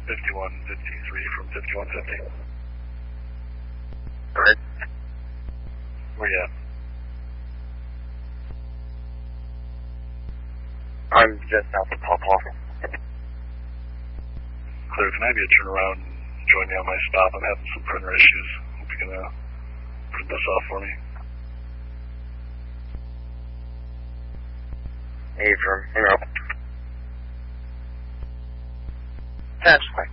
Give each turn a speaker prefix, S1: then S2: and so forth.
S1: 5153 from 5150.
S2: Alright.
S1: Where you at?
S2: I'm just south of Paw Paw.
S1: Clear, can I have you turn around and join me on my stop? I'm having some printer issues. Hope you can print this off for me.
S2: Avram, you know. That's quick.